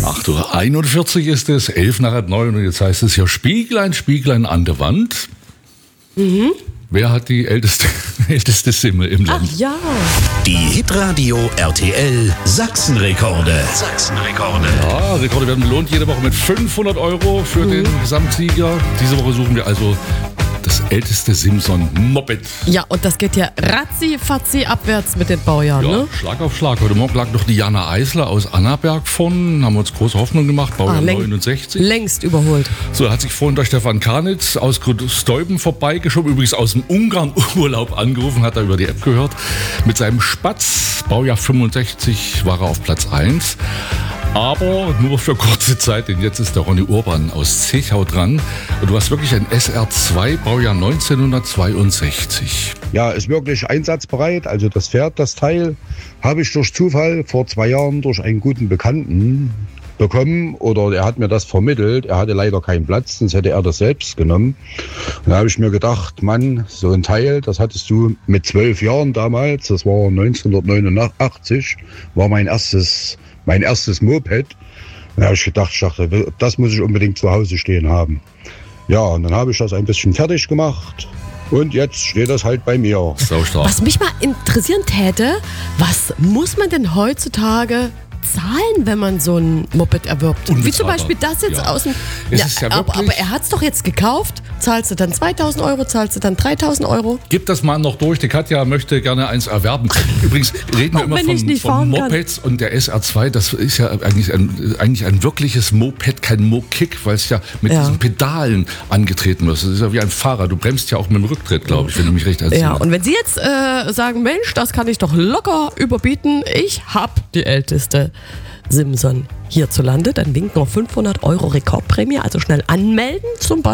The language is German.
8:41 Uhr ist es, 8:11 und jetzt heißt es hier Spieglein, Spieglein an der Wand. Wer hat die älteste Simme im Land? Ach ja. Die Hitradio RTL Sachsenrekorde. Ja, Rekorde werden belohnt jede Woche mit 500 € für den Gesamtsieger. Diese Woche suchen wir also das älteste Simson-Moped. Ja, und das geht ja ratzi-fatzi abwärts mit den Baujahren, Ja, ne? Schlag auf Schlag. Heute Morgen lag noch die Jana Eisler aus Annaberg vorn. Haben wir uns große Hoffnung gemacht. Baujahr 69. Längst überholt. So, hat sich vorhin der Stefan Karnitz aus Steuben vorbeigeschoben. Übrigens aus dem Ungarn-Urlaub angerufen, hat er über die App gehört. Mit seinem Spatz, Baujahr 65, war er auf Platz 1. Aber nur für kurze Zeit, denn jetzt ist der Ronny Urban aus Zechau dran. Und du hast wirklich ein SR2, Baujahr 1962. Ja, ist wirklich einsatzbereit. Also das Pferd, das Teil, habe ich durch Zufall vor 2 Jahren durch einen guten Bekannten bekommen. Oder er hat mir das vermittelt. Er hatte leider keinen Platz, sonst hätte er das selbst genommen. Und da habe ich mir gedacht, Mann, so ein Teil, das hattest du mit 12 Jahren damals. Das war 1989, war mein erstes Moped. Da habe ich gedacht, das muss ich unbedingt zu Hause stehen haben. Ja, und dann habe ich das ein bisschen fertig gemacht und jetzt steht das halt bei mir. Saustark. Was mich mal interessieren täte, was muss man denn heutzutage zahlen, wenn man so ein Moped erwirbt? Wie zum Beispiel das jetzt aus dem... Es ist ja aber wirklich- er hat es doch jetzt gekauft. Zahlst du dann 2.000 €, zahlst du dann 3.000 €? Gib das mal noch durch. Die Katja möchte gerne eins erwerben. Übrigens reden wir immer wenn ich nicht von fahren kann. Mopeds und der SR2. Das ist ja eigentlich ein wirkliches Moped, kein Mo-Kick, weil es ja mit diesen Pedalen angetreten wird. Das ist ja wie ein Fahrer. Du bremst ja auch mit dem Rücktritt, glaube ich, wenn du mich recht erzählst. Ja, und wenn Sie jetzt sagen, Mensch, das kann ich doch locker überbieten, ich hab die älteste Simson hierzulande, dann winken noch 500 € Rekordprämie, also schnell anmelden zum Beispiel.